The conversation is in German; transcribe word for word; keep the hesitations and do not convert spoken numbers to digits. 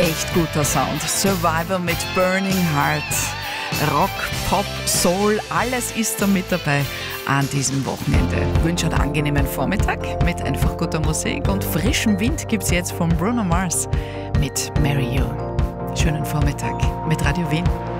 echt guter Sound. Survivor mit Burning Heart. Rock, Pop, Soul, alles ist da mit dabei an diesem Wochenende. Ich wünsche einen angenehmen Vormittag mit einfach guter Musik und frischem Wind gibt es jetzt von Bruno Mars mit Marry You. Schönen Vormittag mit Radio Wien.